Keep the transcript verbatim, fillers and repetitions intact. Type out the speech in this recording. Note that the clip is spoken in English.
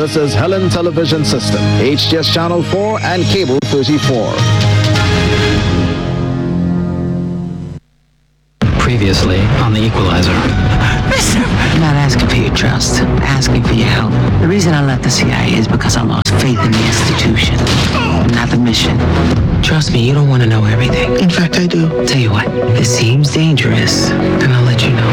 Services Helen Television System, H T S Channel four and Cable thirty-four. Previously on The Equalizer. I'm not asking for your trust. I'm asking for your help. The reason I left the C I A is because I lost faith in the institution, not the mission. Trust me, you don't want to know everything. In fact, I do. Tell you what, if it seems dangerous, then I'll let you know.